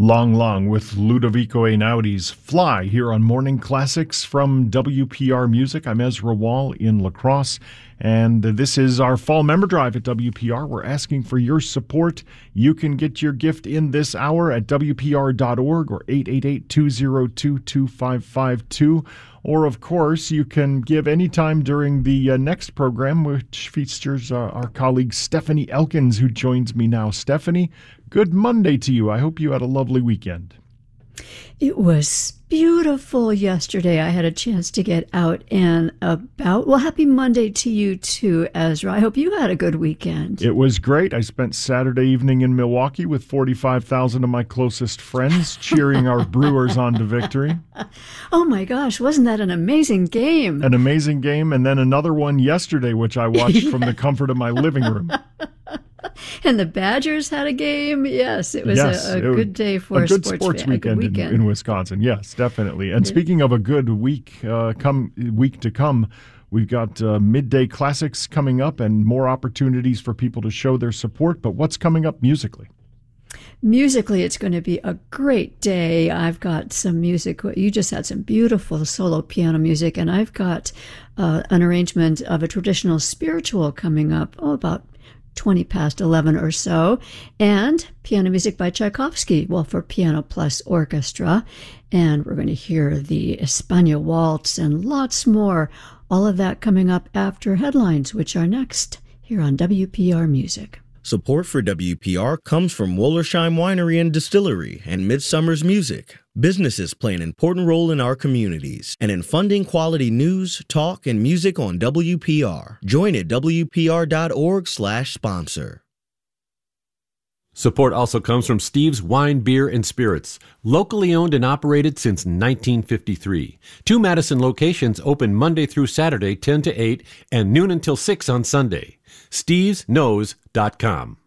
Long Long with Ludovico Einaudi's Fly here on Morning Classics from WPR Music. I'm Ezra Wall in La Crosse, and this is our fall member drive at WPR. We're asking for your support. You can get your gift in this hour at WPR.org or 888-202-2552. Or, of course, you can give anytime during the next program, which features our colleague Stephanie Elkins, who joins me now. Stephanie, good Monday to you. I hope you had a lovely weekend. It was beautiful yesterday. I had a chance to get out and about. Well, happy Monday to you too, Ezra. I hope you had a good weekend. It was great. I spent Saturday evening in Milwaukee with 45,000 of my closest friends cheering our Brewers on to victory. Oh my gosh, wasn't that an amazing game? An amazing game, and then another one yesterday, which I watched from the comfort of my living room. And the Badgers had a game. Yes, it was a good day for a good sports weekend in Wisconsin. Yes, definitely. And speaking of a good week to come, we've got midday classics coming up and more opportunities for people to show their support. But what's coming up musically? Musically, it's going to be a great day. I've got some music. You just had some beautiful solo piano music, and I've got an arrangement of a traditional spiritual coming up, about 20 past 11 or so, and piano music by Tchaikovsky, for piano plus orchestra. And we're going to hear the España Waltz and lots more. All of that coming up after headlines, which are next here on WPR Music. Support for WPR comes from Wollersheim Winery and Distillery and Midsummer's Music. Businesses play an important role in our communities and in funding quality news, talk, and music on WPR. Join at WPR.org/sponsor. Support also comes from Steve's Wine, Beer, and Spirits, locally owned and operated since 1953. 2 Madison locations open Monday through Saturday, 10 to 8, and noon until 6 on Sunday. StevesKnows.com.